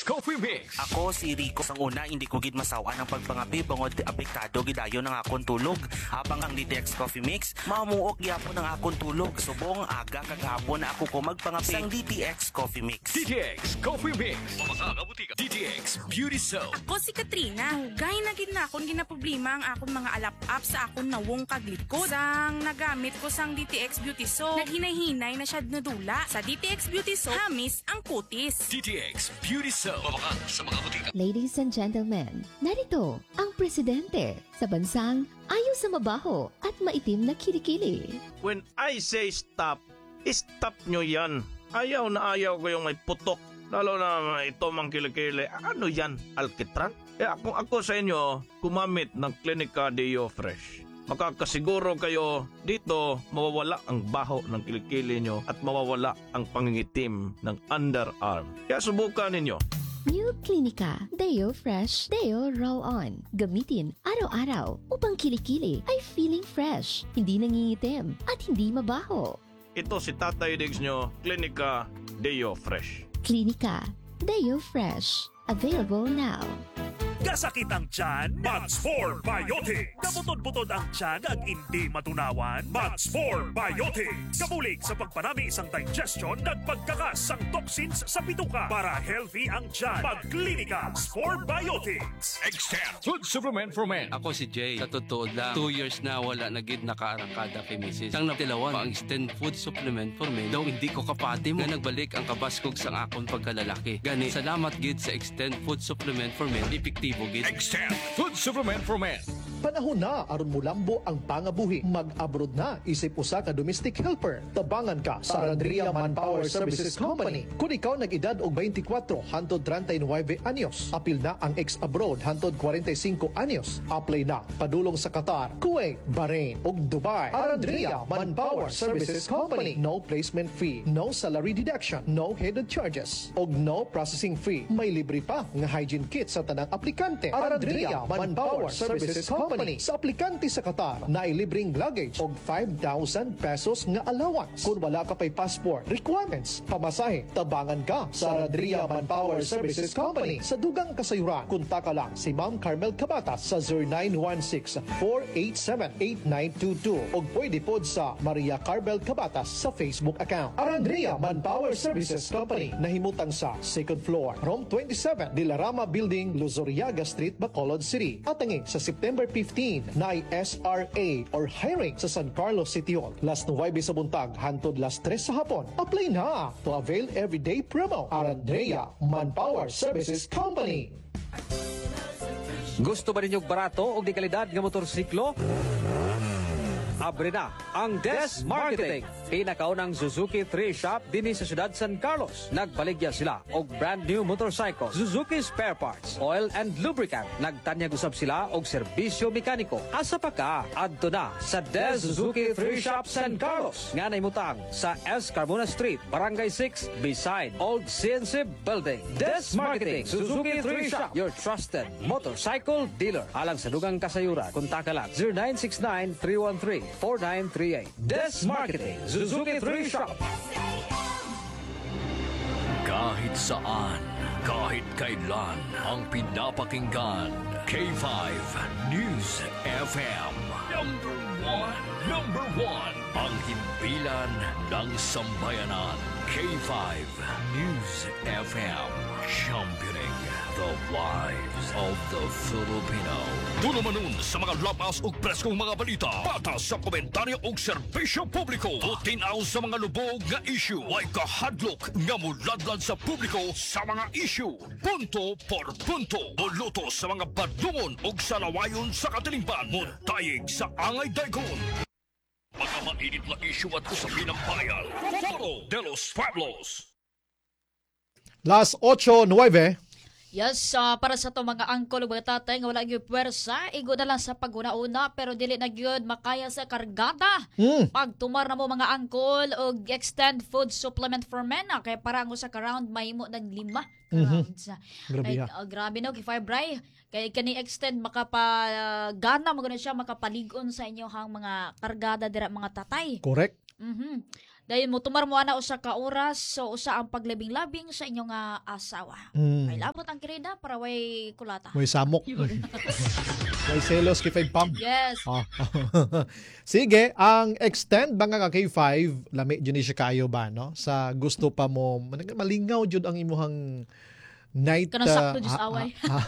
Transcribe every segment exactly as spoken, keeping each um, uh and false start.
Coffee Mix. Ako si Rico. Sang una, hindi ko gid masawa ng pagpangapi bangod apektado gidayo ng akong tulog. Habang ang D T X Coffee Mix, mamuok gyapon ng akong tulog. Subong aga kagahapon na ako ko magpangapi sang D T X Coffee Mix. D T X Coffee Mix. Mamakabutika. D T X Beauty Soap. Ako si Katrina. Hugay na gid na akong ginaproblema ang akong mga alap-up sa akong nawong kaglikod. Sang nagamit ko sang D T X Beauty Soap, naghinay-hinay na siya nadula. Sa D T X Beauty Soap, hamis ang kutis. D T X Beauty Soap. Mamaka sa mga butika. Ladies and gentlemen, narito ang presidente sa bansang ayaw sa mabaho at maitim na kilikili. When I say stop, stop nyo yan. Ayaw na ayaw ko yung may putok. Lalo na ito mang kilikili. Ano yan? Alkitran? Kaya kung ako sa inyo, kumamit ng Clinica Deo Fresh. Makakasiguro kayo dito mawawala ang baho ng kilikili nyo at mawawala ang pangingitim ng underarm. Kaya subukan ninyo. New Clinica Deo Fresh Deo Roll-On. Gamitin araw-araw upang kilikili ay feeling fresh, hindi nangingitim at hindi mabaho. Ito si Tatay Diggs nyo, Clinica Deo Fresh. Clinica Deo Fresh. Available now. Kasakit ang tiyan, Max four Biotics. Kabutod-butod ang tiyan ag hindi matunawan, Max four Biotics. Kabulig sa pagpanami isang digestion at pagkakas ang toxins sa bituka para healthy ang tiyan. Mag-Clinica Max four Biotics. Extend Food Supplement for Men. Ako si Jay. Sa totoo lang, two years na wala na gid nakaarangkada kay misis. Sang natilawan, ang extend food supplement for men. Daw hindi ko kapati mo. Nga nagbalik ang kabaskog sang akong pagkalalaki. Gani, salamat gid sa extend food supplement for men. Epektibo gid. Extend Food Supplement for Men. Panahon na aron mulambo ang pangabuhi. Mag-abroad na isip usa ka domestic helper. Tabangan ka sa Arandria Manpower Services Company. Kung ikaw nag-edad og twenty-four hantod thirty-nine anyos, apil na ang ex-abroad hantod forty-five anyos. Apply na padulong sa Qatar, Kuwait, Bahrain ug Dubai. Arandria Manpower Services Company. No placement fee, no salary deduction, no hidden charges, ug no processing fee. May libre pa nga hygiene kit sa tanang aplikante. Arandria Manpower Services Company. Sa aplikante sa Qatar na ilibring luggage og five thousand pesos nga allowance. Kung wala ka pa'y passport requirements, pamasahe, tabangan ka sa Arandria Manpower Services Company. Sa dugang kasayuran, kontak ka lang si Ma'am Carmel Cabatas sa zero nine one six, four eight seven, eight nine two two o pwede pod sa Maria Carmel Cabatas sa Facebook account. Arandria Manpower Services Company, nahimutang sa second floor, room twenty-seven, Dilarama Building, Luzuriaga Street, Bacolod City. At angin sa September fifteen na S R A or hiring sa San Carlos City Hall. Last Nuwebe sa buntag, hantod last tres sa hapon. Apply na to avail everyday promo. Arandrea Manpower Services Company. Gusto ba ninyong barato o di kalidad ng motorsiklo? Abre na ang Des Marketing. Pinakaunang Suzuki three shop din sa siyudad San Carlos. Nagbaligya sila og brand new motorcycle, Suzuki spare parts, oil and lubricant. Nagtanyag usab sila og serbisyo mekaniko. Asa pa ka? Adto na sa Des Suzuki three shop San Carlos. Nga naimutang sa S. Carmona Street, Barangay six, beside Old C N C Building. Des Marketing, Suzuki three shop, your trusted motorcycle dealer. Alang sa dugang kasayuran, kontak lang zero nine six nine, three one three, four nine three eight. Des Marketing, Suzuki three shop. Kahit saan, kahit kailan, ang pinapakinggan. K five News F M. Number one. Number one. Ang himpilan ng sambayanan. K five News F M. Championing the lives of the Filipino. Tulo manon sa mga lapas ug preskong mga balita. Patas sa komentaryo ug serbisyo publiko. Tutinaw sa mga lubog nga issue. Way kahadlok nga muladlad sa publiko sa mga issue. Punto por punto. Buluto sa mga badungon ug salawayon sa katilingban. Muntayig sa angay daygon. Mga mainit na issue at usapin ng bayan. Foro de los Pueblos. Las eight nine. Yes, uh, para sa to mga angkol ug mga tatay nga wala gyud puwersa, igo na lang sa paguna-una pero dili na gyud makaya sa kargada. Mm. Pagtumar na mo mga angkol og extend food supplement for men ah, kay parang sa ka-round mahimo nag lima rounds. Mm-hmm. Grabe, Ay, ha? uh, grabe no kay Fibray. Kay kani extend makapagana uh, mo sa siya makapaligon sa inyo hang mga kargada dira mga tatay. Correct. Mhm. Dahil mo tumar mo ana usa ka oras so usa ang paglabing-labing sa inyong nga asawa. Mm. Ay labot ang kirida para way kulata. May samok. May selos kay five pam. Yes. Ah. Sige, ang extend mga ka K five, lami dyan siya kayo ba, no? Sa gusto pa mo, malingaw dyan ang imuhang night... Kanang ah, sakto just ah, away. ah,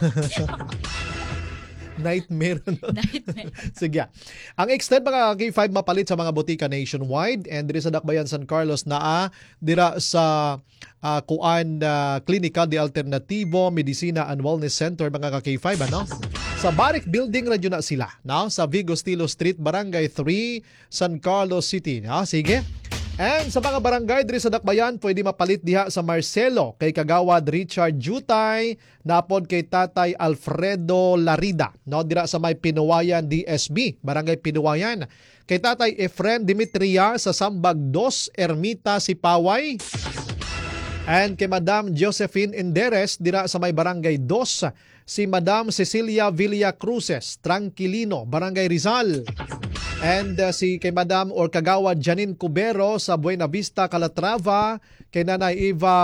nightmare. No? Nightmare. Sige. Ang extend mga K five mapalit sa mga botika nationwide and diri sa Dakbayan San Carlos naa dira sa uh, Kuan uh, Klinika de Alternativo Medicina and Wellness Center mga K five ano. Sa Barrick Building radyo na sila, no? Sa Vigo Stilo Street, Barangay three, San Carlos City, no? Sige. And sa mga barangay diri sa Dakbayan, pwede mapalit diha sa Marcelo kay Kagawad Richard Jutay, napod kay Tatay Alfredo Larida, no, dira sa may Pinuwayan D S B, Barangay Pinuwayan. Kay Tatay Efren Dimitria sa Sambag dos, Ermita Sipaway. And kay Madam Josephine Enderes dira sa may Barangay dos, si Madam Cecilia Villa Cruces, Tranquilino, Barangay Rizal. And uh, si kay Madam or Kagawad Janine Cubero sa Buena Vista, Calatrava, kay Nanay Eva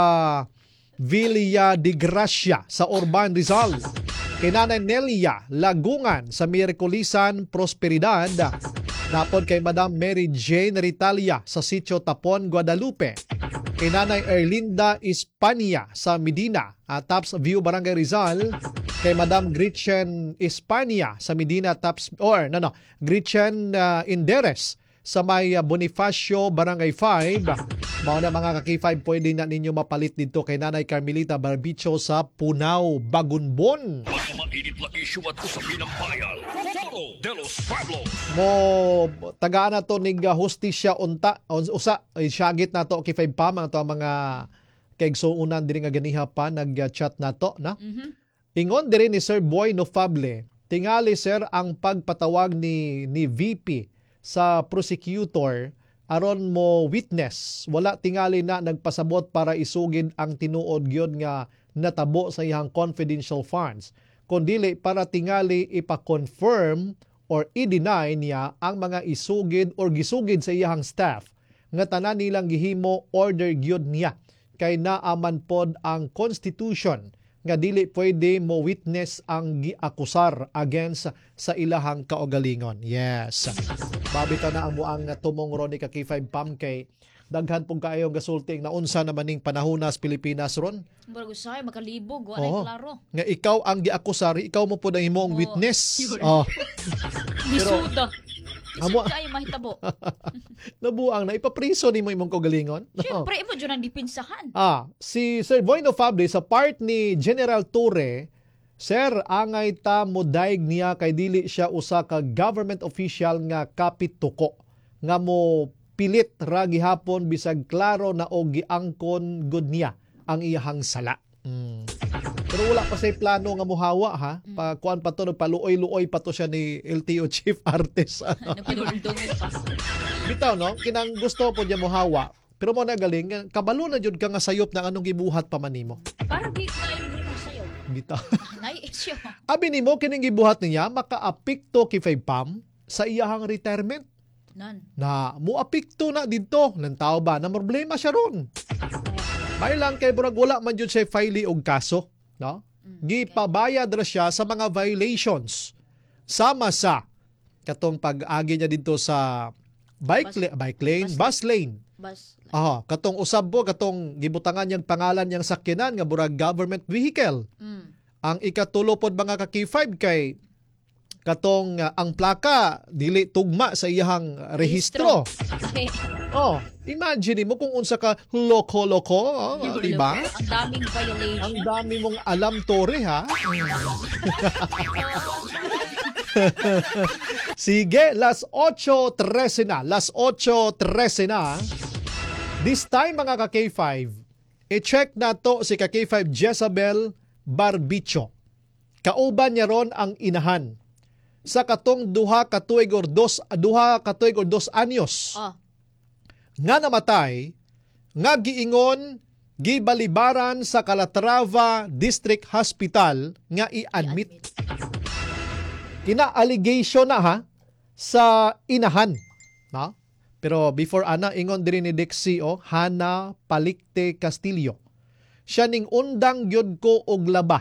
Villa de Gracia sa Orban, Rizal. Kay Nanay Nelia Lagungan sa Miraculisan, Prosperidad. Napod kay Madam Mary Jane Ritalia sa Sitio Tapon, Guadalupe. Kay Nanay Erlinda Espania sa Medina, uh, Taps View, Barangay Rizal. Kay Madam Gretchen Espania sa Medina, Taps, or no, no, Gretchen uh, Inderes sa may uh, Bonifacio, Barangay five. Mga na mga ka-K five, pwede na ninyo mapalit dito kay Nanay Carmelita Barbicho sa Punao, Bagunbon. Mga mainit na issue at usapin ng bayan. Foro de los Pueblos. Mo tagaan na to nig uh, hustisya unta usa ay syagit na to K five pa mga to mga kaigsuunan diri nga ganiha pa nag-chat na to na. Mhm. Ingon diri ni Sir Boy Nofable, tingali sir ang pagpatawag ni ni V P sa prosecutor aron mo witness. Wala tingali na nagpasabot para isugid ang tinuod gyud nga natabo sa iyang confidential funds. Kundili para tingali ipa-confirm or i-deny niya ang mga isugid or gisugid sa iyang staff nga tanan nilang gihimo order gyud niya kay naaman pod ang constitution nga dili pwede mo witness ang giakusar against sa ilahang kaugalingon. Yes. Babita na ang muang tumong ron ni ka K five Pam kay daghan pong kaayong gasulting na unsa naman ning panahunas Pilipinas ron. Murag usay makalibog wa Oo. nay klaro. Nga ikaw ang giakusar, ikaw mo po na himong Oo. witness. Yun. Oh. Bisuda. Amo- Bisuda ay mahitabo. Nabuang na ipapriso nimo imong kaugalingon. Siyempre imo jud ang dipinsahan. Ah, si Sir Boyno Fable sa part ni General Torre, Sir, angay ta modaig niya kay dili siya usa ka government official nga kapit tuko nga mo pilit ra gihapon bisag klaro na og giangkon gud niya ang iyahang sala. Mm. Pero wala pa say plano nga muhawa ha. Pa kuan pa to nagpaluoy-luoy pa to siya ni L T O chief artist. Napinuldong pa. Bitaw no, kinang gusto po niya muhawa. Pero mo na galing, kabalo na jud ka nga sayop na anong gibuhat pa man nimo. Para di na mo sayo. Bitaw. Nay issue. Abi nimo kining gibuhat niya makaapikto kay Five Pam sa iyahang retirement. Nan. Na muapikto na dito ng tao ba na problema siya ron. May lang kay burag wala man jud siya file og kaso, no? Gipabayad ra siya sa mga violations. Sama sa katong pag-agi niya dito sa bike Bus- la- bike lane, bus- bus lane. Bas. Aha, katong usab po katong gibutangan niyang pangalan niyang sakyanan nga burag government vehicle. Mm. Ang ikatulo pod mga ka K five kay katong uh, ang plaka dili tugma sa iyang rehistro. Okay. Oh, imagine mo kung unsa ka loko-loko, oh, di ba? Ang daming violation. Ang dami mong alam tore ha. Sige, las ocho trese na. Las ocho trese na. This time mga ka K five, i-check na to si ka K five Jezabel Barbicho. Kauban niya ron ang inahan. Sa katong duha ka tuig or dos, duha ka tuig or dos anyos. Oh. Nga namatay, nga giingon, gibalibaran sa Calatrava District Hospital nga i-admit. Kina-allegation na ha sa inahan. No? Pero before ana, ingon diri ni Dixie, oh, Hana Palikte Castillo. Siya ning undang gyud ko og laba